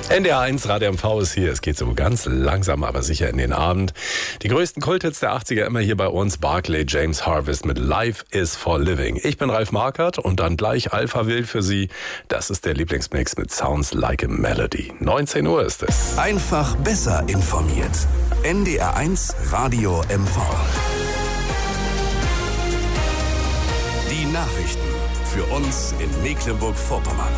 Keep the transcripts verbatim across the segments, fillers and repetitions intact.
N D R eins Radio M V ist hier. Es geht so ganz langsam, aber sicher in den Abend. Die größten Kulthits der achtziger immer hier bei uns. Barclay James Harvest mit Life is for Living. Ich bin Ralf Markert und dann gleich Alpha Wild für Sie. Das ist der Lieblingsmix mit Sounds Like a Melody. neunzehn Uhr ist es. Einfach besser informiert. N D R eins Radio M V. Die Nachrichten für uns in Mecklenburg-Vorpommern.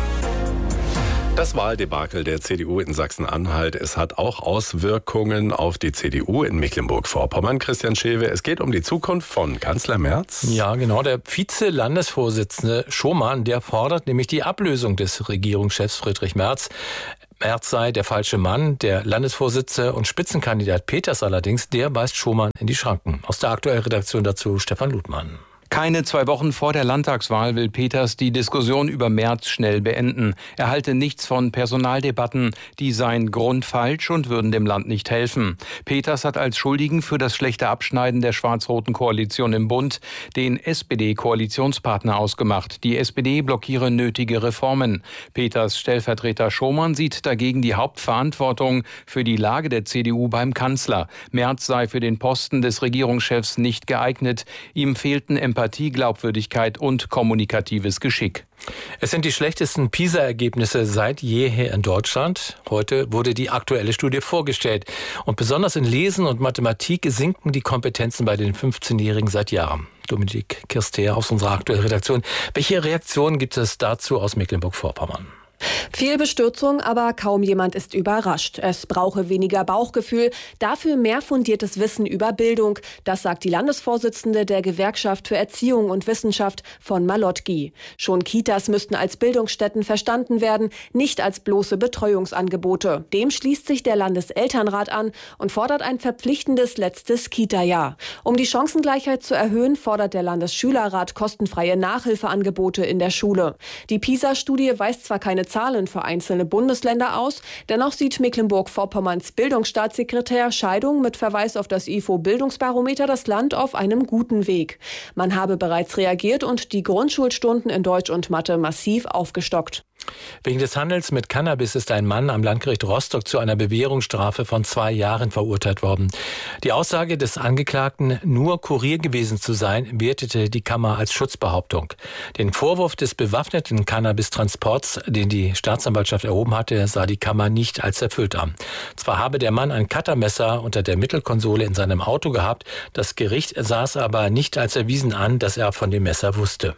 Das Wahldebakel der C D U in Sachsen-Anhalt, es hat auch Auswirkungen auf die C D U in Mecklenburg-Vorpommern. Christian Schewe, es geht um die Zukunft von Kanzler Merz. Ja, genau. Der Vize-Landesvorsitzende Schomann, der fordert nämlich die Ablösung des Regierungschefs Friedrich Merz. Merz sei der falsche Mann. Der Landesvorsitzende und Spitzenkandidat Peters allerdings, der weist Schomann in die Schranken. Aus der aktuellen Redaktion dazu Stefan Ludmann. Keine zwei Wochen vor der Landtagswahl will Peters die Diskussion über Merz schnell beenden. Er halte nichts von Personaldebatten, die seien grundfalsch und würden dem Land nicht helfen. Peters hat als Schuldigen für das schlechte Abschneiden der schwarz-roten Koalition im Bund den S P D-Koalitionspartner ausgemacht. Die S P D blockiere nötige Reformen. Peters Stellvertreter Schomann sieht dagegen die Hauptverantwortung für die Lage der C D U beim Kanzler. Merz sei für den Posten des Regierungschefs nicht geeignet. Ihm fehlten Empathie, Glaubwürdigkeit und kommunikatives Geschick. Es sind die schlechtesten PISA-Ergebnisse seit jeher in Deutschland. Heute wurde die aktuelle Studie vorgestellt. Und besonders in Lesen und Mathematik sinken die Kompetenzen bei den fünfzehnjährigen seit Jahren. Dominik Kirster aus unserer aktuellen Redaktion. Welche Reaktionen gibt es dazu aus Mecklenburg-Vorpommern? Viel Bestürzung, aber kaum jemand ist überrascht. Es brauche weniger Bauchgefühl, dafür mehr fundiertes Wissen über Bildung. Das sagt die Landesvorsitzende der Gewerkschaft für Erziehung und Wissenschaft von Malotki. Schon Kitas müssten als Bildungsstätten verstanden werden, nicht als bloße Betreuungsangebote. Dem schließt sich der Landeselternrat an und fordert ein verpflichtendes letztes Kita-Jahr. Um die Chancengleichheit zu erhöhen, fordert der Landesschülerrat kostenfreie Nachhilfeangebote in der Schule. Die PISA-Studie weist zwar keine Zahlen für einzelne Bundesländer aus. Dennoch sieht Mecklenburg-Vorpommerns Bildungsstaatssekretär Scheidung mit Verweis auf das I F O-Bildungsbarometer das Land auf einem guten Weg. Man habe bereits reagiert und die Grundschulstunden in Deutsch und Mathe massiv aufgestockt. Wegen des Handels mit Cannabis ist ein Mann am Landgericht Rostock zu einer Bewährungsstrafe von zwei Jahren verurteilt worden. Die Aussage des Angeklagten, nur Kurier gewesen zu sein, wertete die Kammer als Schutzbehauptung. Den Vorwurf des bewaffneten Cannabis-Transports, den die Staatsanwaltschaft erhoben hatte, sah die Kammer nicht als erfüllt an. Zwar habe der Mann ein Cuttermesser unter der Mittelkonsole in seinem Auto gehabt, das Gericht sah es aber nicht als erwiesen an, dass er von dem Messer wusste.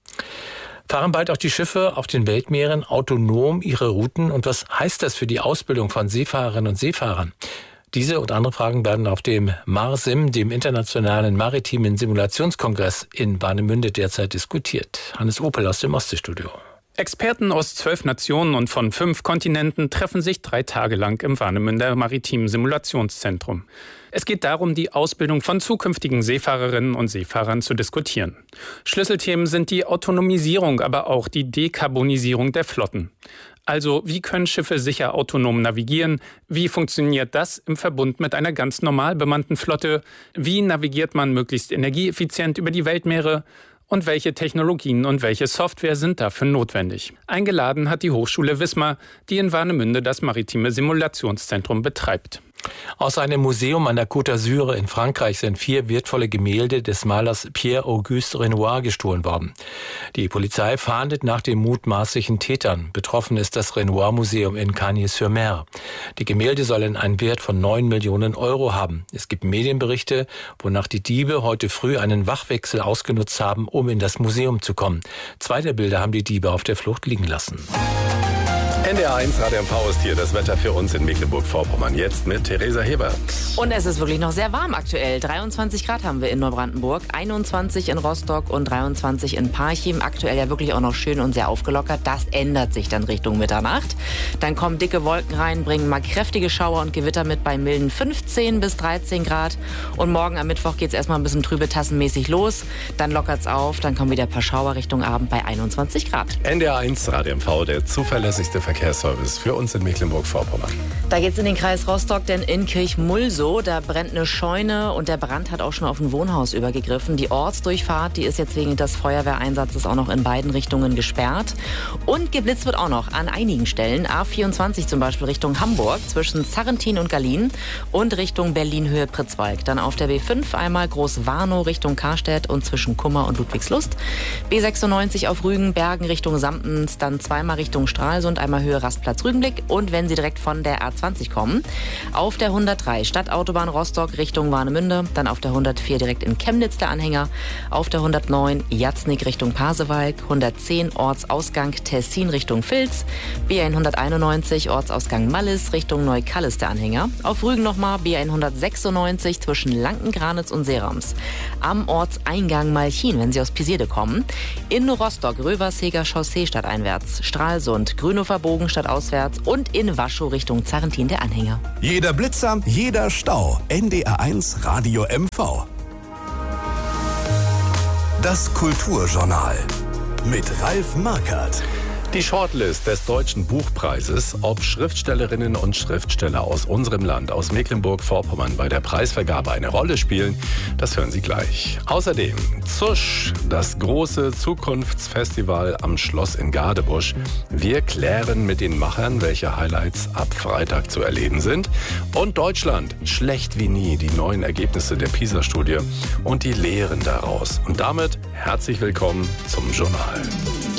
Fahren bald auch die Schiffe auf den Weltmeeren autonom ihre Routen? Und was heißt das für die Ausbildung von Seefahrerinnen und Seefahrern? Diese und andere Fragen werden auf dem MARSIM, dem Internationalen Maritimen Simulationskongress in Warnemünde, derzeit diskutiert. Hannes Opel aus dem Ostseestudio. Experten aus zwölf Nationen und von fünf Kontinenten treffen sich drei Tage lang im Warnemünder Maritimen Simulationszentrum. Es geht darum, die Ausbildung von zukünftigen Seefahrerinnen und Seefahrern zu diskutieren. Schlüsselthemen sind die Autonomisierung, aber auch die Dekarbonisierung der Flotten. Also, wie können Schiffe sicher autonom navigieren? Wie funktioniert das im Verbund mit einer ganz normal bemannten Flotte? Wie navigiert man möglichst energieeffizient über die Weltmeere? Und welche Technologien und welche Software sind dafür notwendig? Eingeladen hat die Hochschule Wismar, die in Warnemünde das maritime Simulationszentrum betreibt. Aus einem Museum an der Côte d'Azur in Frankreich sind vier wertvolle Gemälde des Malers Pierre-Auguste Renoir gestohlen worden. Die Polizei fahndet nach den mutmaßlichen Tätern. Betroffen ist das Renoir-Museum in Cagnes-sur-Mer. Die Gemälde sollen einen Wert von neun Millionen Euro haben. Es gibt Medienberichte, wonach die Diebe heute früh einen Wachwechsel ausgenutzt haben, um in das Museum zu kommen. Zwei der Bilder haben die Diebe auf der Flucht liegen lassen. N D R eins Radio M V ist hier, das Wetter für uns in Mecklenburg-Vorpommern. Jetzt mit Theresa Hebert. Und es ist wirklich noch sehr warm aktuell. dreiundzwanzig Grad haben wir in Neubrandenburg, einundzwanzig in Rostock und dreiundzwanzig in Parchim. Aktuell ja wirklich auch noch schön und sehr aufgelockert. Das ändert sich dann Richtung Mitternacht. Dann kommen dicke Wolken rein, bringen mal kräftige Schauer und Gewitter mit bei milden fünfzehn bis dreizehn Grad. Und morgen am Mittwoch geht es erstmal ein bisschen trübe tassenmäßig los. Dann lockert es auf, dann kommen wieder ein paar Schauer Richtung Abend bei einundzwanzig Grad. N D R eins Radio M V, der zuverlässigste Verkehrsservice für uns in Mecklenburg-Vorpommern? Da geht's in den Kreis Rostock, denn in Kirchmulsow, da brennt eine Scheune und der Brand hat auch schon auf ein Wohnhaus übergegriffen. Die Ortsdurchfahrt, die ist jetzt wegen des Feuerwehreinsatzes auch noch in beiden Richtungen gesperrt. Und geblitzt wird auch noch an einigen Stellen. A vierundzwanzig zum Beispiel Richtung Hamburg zwischen Zarrentin und Gallien und Richtung Berlin-Höhe Pritzwalk. Dann auf der B fünf einmal Groß-Warnow Richtung Karstedt und zwischen Kummer und Ludwigslust. B sechsundneunzig auf Rügen, Bergen Richtung Samptens, dann zweimal Richtung Stralsund, einmal Höhe Rastplatz Rügenblick. Und wenn Sie direkt von der A zwanzig kommen, auf der hundertdrei Stadtautobahn Rostock Richtung Warnemünde, dann auf der hundertvier direkt in Chemnitz der Anhänger, auf der hundertneun Jatznik Richtung Pasewalk, hundertzehn Ortsausgang Tessin Richtung Vils, B hunderteinundneunzig Ortsausgang Mallis Richtung Neukallis der Anhänger, auf Rügen nochmal B hundertsechsundneunzig zwischen Lanken-Granitz und Seerams, am Ortseingang Malchin, wenn Sie aus Pisierde kommen, in Rostock Röversheger Chaussee stadteinwärts, Stralsund Grünhofer Bogen stadtauswärts und in Waschow Richtung Zarrentin der Anhänger. Jeder Blitzer, jeder Stau. N D R eins Radio M V. Das Kulturjournal mit Ralf Markert. Die Shortlist des Deutschen Buchpreises, ob Schriftstellerinnen und Schriftsteller aus unserem Land, aus Mecklenburg-Vorpommern, bei der Preisvergabe eine Rolle spielen, das hören Sie gleich. Außerdem Zusch, das große Zukunftsfestival am Schloss in Gadebusch. Wir klären mit den Machern, welche Highlights ab Freitag zu erleben sind. Und Deutschland, schlecht wie nie, die neuen Ergebnisse der PISA-Studie und die Lehren daraus. Und damit herzlich willkommen zum Journal.